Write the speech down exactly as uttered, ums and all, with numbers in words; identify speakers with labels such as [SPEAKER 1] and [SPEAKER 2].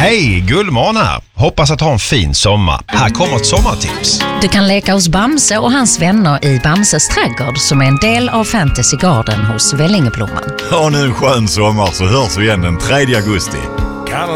[SPEAKER 1] Hej, Gullmån här. Hoppas att ha en fin sommar. Här kommer ett sommartips.
[SPEAKER 2] Du kan leka hos Bamse och hans vänner i Bamses trädgård som är en del av Fantasy Garden hos Vällingeblomman.
[SPEAKER 3] Ha nu en skön sommar så hörs vi igen den tredje augusti.